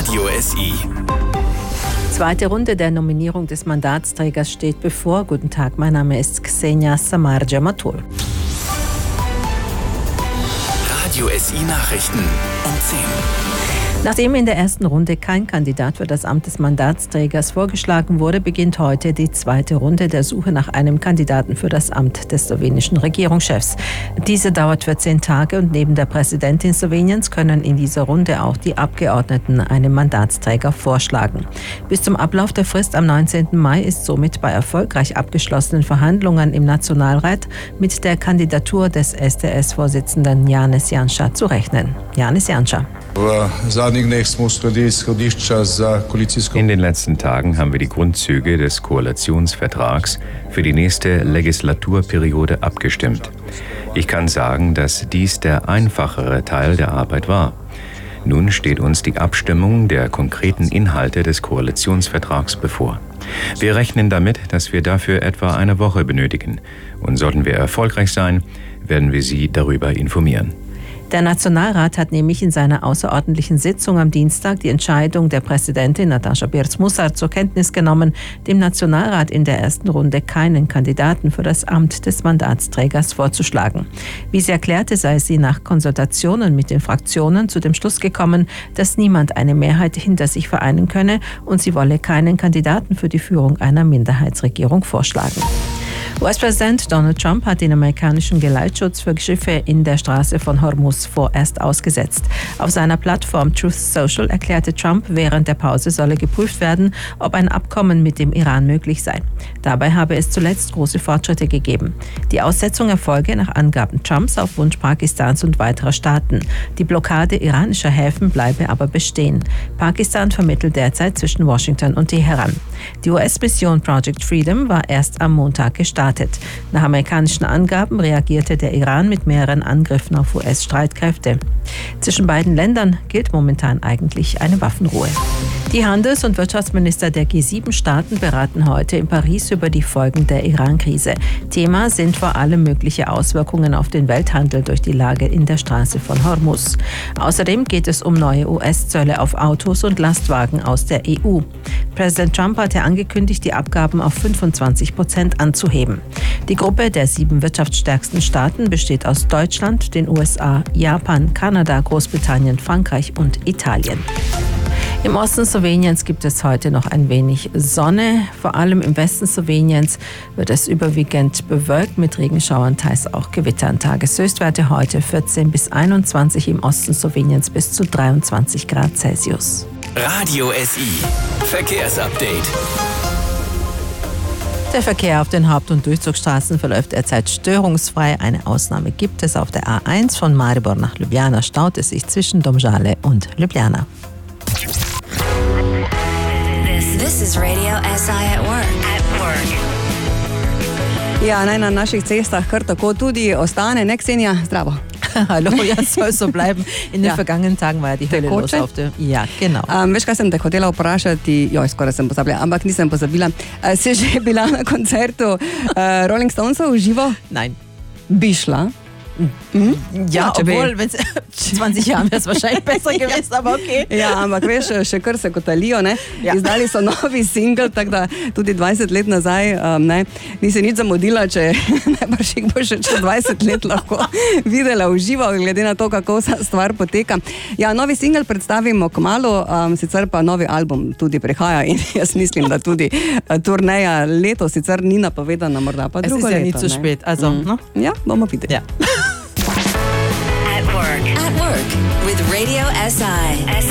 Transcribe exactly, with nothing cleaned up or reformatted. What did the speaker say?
Radio S I. Zweite Runde der Nominierung des Mandatsträgers steht bevor. Guten Tag, mein Name ist Ksenia Samardja-Matul. Radio S I Nachrichten um zehn. Nachdem in der ersten Runde kein Kandidat für das Amt des Mandatsträgers vorgeschlagen wurde, beginnt heute die zweite Runde der Suche nach einem Kandidaten für das Amt des slowenischen Regierungschefs. Diese dauert vierzehn Tage und neben der Präsidentin Sloweniens können in dieser Runde auch die Abgeordneten einen Mandatsträger vorschlagen. Bis zum Ablauf der Frist am neunzehnten Mai ist somit bei erfolgreich abgeschlossenen Verhandlungen im Nationalrat mit der Kandidatur des S D S-Vorsitzenden Janez Janša zu rechnen. Janez Janša. In den letzten Tagen haben wir die Grundzüge des Koalitionsvertrags für die nächste Legislaturperiode abgestimmt. Ich kann sagen, dass dies der einfachere Teil der Arbeit war. Nun steht uns die Abstimmung der konkreten Inhalte des Koalitionsvertrags bevor. Wir rechnen damit, dass wir dafür etwa eine Woche benötigen. Und sollten wir erfolgreich sein, werden wir Sie darüber informieren. Der Nationalrat hat nämlich in seiner außerordentlichen Sitzung am Dienstag die Entscheidung der Präsidentin Nataša Pirc-Musar zur Kenntnis genommen, dem Nationalrat in der ersten Runde keinen Kandidaten für das Amt des Mandatsträgers vorzuschlagen. Wie sie erklärte, sei sie nach Konsultationen mit den Fraktionen zu dem Schluss gekommen, dass niemand eine Mehrheit hinter sich vereinen könne und sie wolle keinen Kandidaten für die Führung einer Minderheitsregierung vorschlagen. U S-Präsident Donald Trump hat den amerikanischen Geleitschutz für Schiffe in der Straße von Hormuz vorerst ausgesetzt. Auf seiner Plattform Truth Social erklärte Trump, während der Pause solle geprüft werden, ob ein Abkommen mit dem Iran möglich sei. Dabei habe es zuletzt große Fortschritte gegeben. Die Aussetzung erfolge nach Angaben Trumps auf Wunsch Pakistans und weiterer Staaten. Die Blockade iranischer Häfen bleibe aber bestehen. Pakistan vermittelt derzeit zwischen Washington und Teheran. Die U S-Mission Project Freedom war erst am Montag gestartet. Nach amerikanischen Angaben reagierte der Iran mit mehreren Angriffen auf U S-Streitkräfte. Zwischen beiden Ländern gilt momentan eigentlich eine Waffenruhe. Die Handels- und Wirtschaftsminister der G sieben Staaten beraten heute in Paris über die Folgen der Iran-Krise. Thema sind vor allem mögliche Auswirkungen auf den Welthandel durch die Lage in der Straße von Hormuz. Außerdem geht es um neue U S-Zölle auf Autos und Lastwagen aus der E U. Präsident Trump hatte angekündigt, die Abgaben auf fünfundzwanzig Prozent anzuheben. Die Gruppe der sieben wirtschaftsstärksten Staaten besteht aus Deutschland, den U S A, Japan, Kanada, Großbritannien, Frankreich und Italien. Im Osten Sloweniens gibt es heute noch ein wenig Sonne. Vor allem im Westen Sloweniens wird es überwiegend bewölkt mit Regenschauern, teils auch Gewittern. Tageshöchstwerte heute vierzehn bis einundzwanzig, im Osten Sloweniens bis zu dreiundzwanzig Grad Celsius. Radio S I Verkehrsupdate. Der Verkehr auf den Haupt- und Durchzugsstraßen verläuft derzeit störungsfrei. Eine Ausnahme gibt es. Auf der A eins von Maribor nach Ljubljana staut es sich zwischen Domžale und Ljubljana. This is Radio S I at work. At work. Ja, naj na naših cestah kar tako tudi ostane, ne Ksenia? Zdravo. Hallo, ja, soll so bleiben. In den ja. vergangenen Tagen war ja die Hölle los auf der... Ja, genau. Um, veš, kaj sem te hotela vprašati? Joj, skoraj sem pozabila, ampak nisem pozabila. Uh, si že bila na koncertu uh, Rolling Stonesov v živo? Nein. Bi šla? Mhm. Ja, ja, obwohl, wenn es zwanzig Jahren wäre es wahrscheinlich besser gewesen, aber okay. Ja, ampak veš, še kar se kotalijo, ne? Ja. Izdali so novi single, tako da tudi dvajset let nazaj, um, ne, nisi nič zamudila, če najbrž jih bo še čez dvajset let lahko videla v živo, glede na to, kako vsa stvar poteka. Ja, novi single predstavimo kmalu, um, sicer pa novi album tudi prihaja in jaz mislim, da tudi uh, turneja letos sicer ni napovedana, morda pa drugo leto. Es ist ja nicht zu spät, also, mm. no? Ja, bomo videli. Ja. At work. At work with Radio S I.